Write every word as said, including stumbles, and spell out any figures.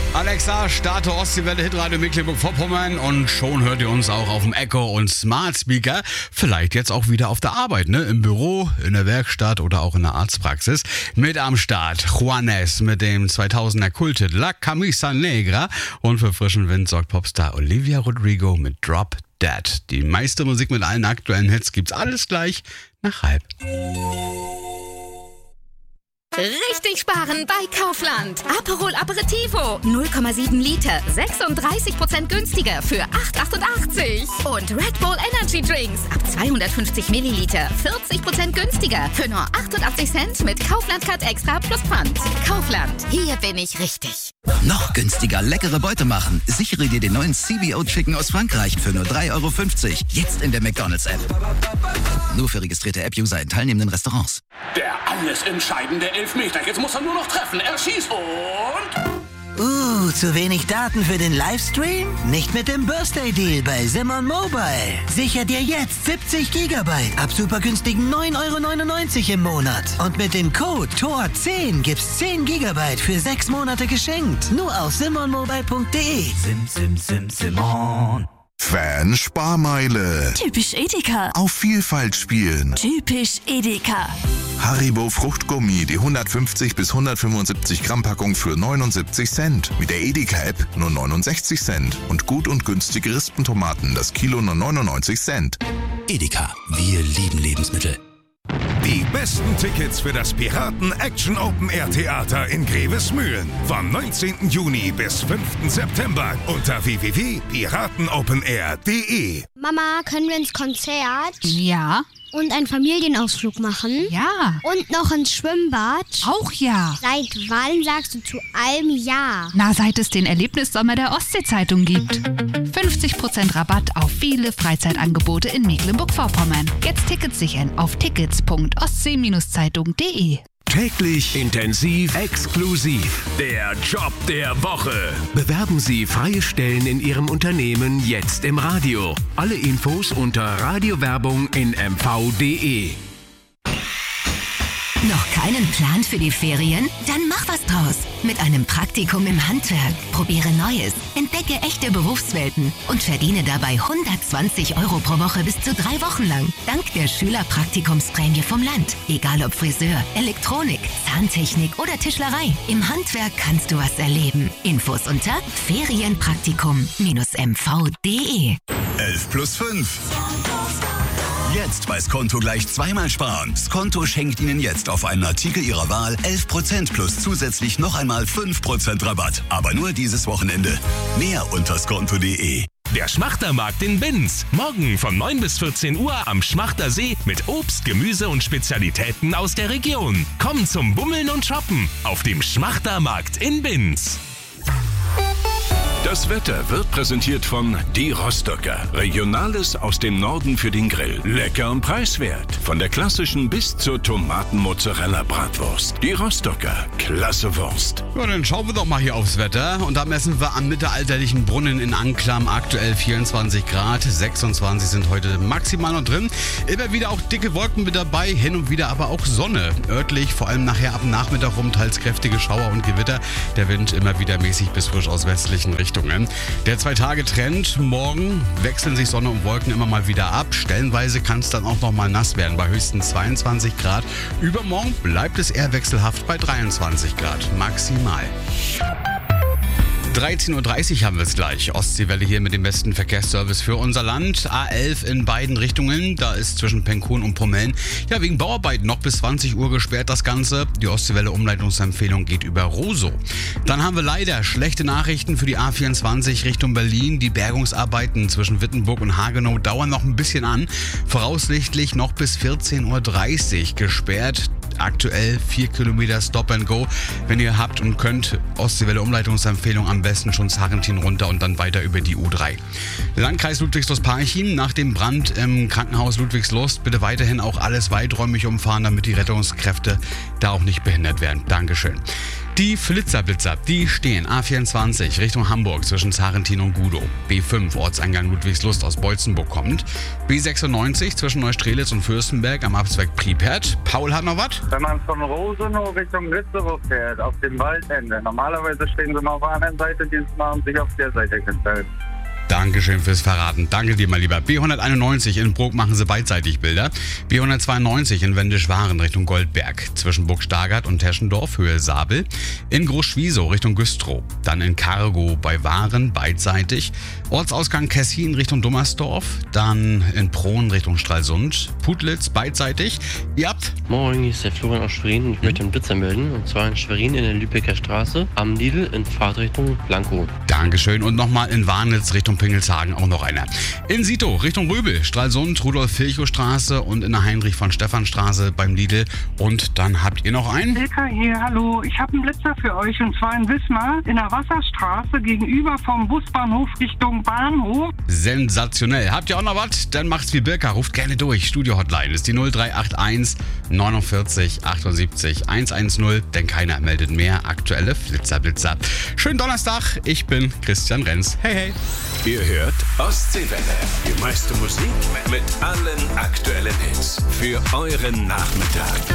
Alexa, starte Ostseewelle Hitradio Mecklenburg-Vorpommern und schon hört ihr uns auch auf dem Echo und Smart Speaker. Vielleicht jetzt auch wieder auf der Arbeit, ne? Im Büro, in der Werkstatt oder auch in der Arztpraxis. Mit am Start Juanes mit dem zweitausender Kulthit La Camisa Negra und für frischen Wind sorgt Popstar Olivia Rodrigo mit Drop Dead. Die meiste Musik mit allen aktuellen Hits gibt's alles gleich nach halb. Richtig sparen bei Kaufland. Aperol Aperitivo, null Komma sieben Liter, sechsunddreißig Prozent günstiger für acht Komma achtundachtzig. Und Red Bull Energy Drinks ab zweihundertfünfzig Milliliter, vierzig Prozent günstiger für nur achtundachtzig Cent mit Kaufland Card Extra plus Pfand. Kaufland, hier bin ich richtig. Noch günstiger leckere Beute machen. Sichere dir den neuen C B O Chicken aus Frankreich für nur drei Euro fünfzig. Jetzt in der McDonald's-App. Nur für registrierte App-User in teilnehmenden Restaurants. Der alles entscheidende Elfmeter. Jetzt muss er nur noch treffen. Er schießt und... Uh, zu wenig Daten für den Livestream? Nicht mit dem Birthday Deal bei Simon Mobile. Sicher dir jetzt siebzig Gigabyte ab super günstigen neun Euro neunundneunzig im Monat. Und mit dem Code T O R zehn gibt's zehn Gigabyte für sechs Monate geschenkt. Nur auf simon mobile punkt de. Sim, sim, sim, Simon. Fan-Sparmeile. Typisch Edeka. Auf Vielfalt spielen. Typisch Edeka. Haribo Fruchtgummi, die hundertfünfzig bis hundertfünfundsiebzig Gramm Packung für neunundsiebzig Cent. Mit der Edeka-App nur neunundsechzig Cent. Und gut und günstige Rispentomaten, das Kilo nur neunundneunzig Cent. Edeka, wir lieben Lebensmittel. Die besten Tickets für das Piraten Action Open Air Theater in Grevesmühlen. Vom neunzehnten Juni bis fünften September unter w w w punkt piratenopenair punkt de. Mama, können wir ins Konzert? Ja. Und einen Familienausflug machen? Ja. Und noch ins Schwimmbad? Auch ja. Seit wann sagst du zu allem ja? Na, seit es den Erlebnissommer der Ostsee-Zeitung gibt. fünfzig Prozent Rabatt auf viele Freizeitangebote in Mecklenburg-Vorpommern. Jetzt Tickets sichern auf tickets punkt ostsee Zeitung punkt de. Täglich, intensiv, exklusiv. Der Job der Woche. Bewerben Sie freie Stellen in Ihrem Unternehmen jetzt im Radio. Alle Infos unter Radiowerbung in m v punkt de. Noch keinen Plan für die Ferien? Dann mach was draus. Mit einem Praktikum im Handwerk. Probiere Neues, entdecke echte Berufswelten und verdiene dabei hundertzwanzig Euro pro Woche bis zu drei Wochen lang. Dank der Schülerpraktikumsprämie vom Land. Egal ob Friseur, Elektronik, Zahntechnik oder Tischlerei. Im Handwerk kannst du was erleben. Infos unter ferienpraktikum Bindestrich m v punkt de. elf plus fünf. Jetzt bei Skonto gleich zweimal sparen. Skonto schenkt Ihnen jetzt auf einen Artikel Ihrer Wahl elf Prozent plus zusätzlich noch einmal fünf Prozent Rabatt. Aber nur dieses Wochenende. Mehr unter skonto punkt de. Der Schmachtermarkt in Binz. Morgen von neun bis vierzehn Uhr am Schmachtersee mit Obst, Gemüse und Spezialitäten aus der Region. Komm zum Bummeln und Shoppen auf dem Schmachtermarkt in Binz. Das Wetter wird präsentiert von Die Rostocker. Regionales aus dem Norden für den Grill. Lecker und preiswert. Von der klassischen bis zur Tomaten-Mozzarella-Bratwurst. Die Rostocker. Klasse Wurst. Ja, dann schauen wir doch mal hier aufs Wetter. Und da messen wir am mittelalterlichen Brunnen in Anklam aktuell vierundzwanzig Grad. sechsundzwanzig sind heute maximal noch drin. Immer wieder auch dicke Wolken mit dabei. Hin und wieder aber auch Sonne. Örtlich, vor allem nachher ab Nachmittag rum, teils kräftige Schauer und Gewitter. Der Wind immer wieder mäßig bis frisch aus westlichen Richtungen. Der Zwei-Tage-Trend, morgen wechseln sich Sonne und Wolken immer mal wieder ab. Stellenweise kann es dann auch noch mal nass werden bei höchstens zweiundzwanzig Grad. Übermorgen bleibt es eher wechselhaft bei dreiundzwanzig Grad maximal. dreizehn Uhr dreißig haben wir es gleich. Ostseewelle hier mit dem besten Verkehrsservice für unser Land. A elf in beiden Richtungen. Da ist zwischen Penkhuhn und Pommeln ja wegen Bauarbeiten noch bis zwanzig Uhr gesperrt das Ganze. Die Ostseewelle Umleitungsempfehlung geht über Rosow. Dann haben wir leider schlechte Nachrichten für die A vierundzwanzig Richtung Berlin. Die Bergungsarbeiten zwischen Wittenburg und Hagenow dauern noch ein bisschen an. Voraussichtlich noch bis vierzehn Uhr dreißig gesperrt. Aktuell vier Kilometer Stop and Go. Wenn ihr habt und könnt, Ostseewelle Umleitungsempfehlung am besten schon Sarrentin runter und dann weiter über die U drei. Landkreis Ludwigslust-Parchim, nach dem Brand im Krankenhaus Ludwigslust bitte weiterhin auch alles weiträumig umfahren, damit die Rettungskräfte da auch nicht behindert werden. Dankeschön. Die Flitzerblitzer, die stehen A vierundzwanzig Richtung Hamburg zwischen Zarentin und Gudow. B fünf Ortseingang Ludwigslust aus Beutzenburg kommt. B sechsundneunzig zwischen Neustrelitz und Fürstenberg am Abzweig Pripyat. Paul hat noch was? Wenn man von Rosenow Richtung Ritzerow fährt, auf dem Waldende. Normalerweise stehen sie mal auf der anderen Seite, dieses Mal haben sich auf der Seite gestellt. Dankeschön fürs Verraten. Danke dir, mein Lieber. B hunderteinundneunzig in Brok machen sie beidseitig Bilder. B hundertzweiundneunzig in Wendisch-Waren Richtung Goldberg. Zwischen Burg Stargard und Teschendorf, Höhe Sabel. In Groß-Schwiesow Richtung Güstrow. Dann in Cargo bei Waren beidseitig. Ortsausgang Kessin Richtung Dummersdorf. Dann in Prohn Richtung Stralsund. Putlitz beidseitig. Ihr habt... Moin, hier ist der Florian aus Schwerin. Ich möchte einen Blitzer melden. Und zwar in Schwerin in der Lübecker Straße. Am Lidl in Fahrtrichtung Blankow. Dankeschön. Und nochmal in Warnitz Richtung Pingelshagen auch noch einer. In Sito Richtung Röbel, Stralsund, Rudolf-Virchow-Straße und in der Heinrich-von-Stephan-Straße beim Lidl. Und dann habt ihr noch einen? Ilka hier, hallo. Ich habe einen Blitzer für euch und zwar in Wismar in der Wasserstraße gegenüber vom Busbahnhof Richtung Bahnhof. Sensationell. Habt ihr auch noch was? Dann macht's wie Birka. Ruft gerne durch. Studio-Hotline ist die null drei acht eins neunundvierzig achtundsiebzig hundertzehn, denn keiner meldet mehr. Aktuelle Flitzerblitzer. Schönen Donnerstag. Ich bin Christian Renz. Hey, hey. Ihr hört Ostseewelle. Die meiste Musik mit allen aktuellen Hits für euren Nachmittag.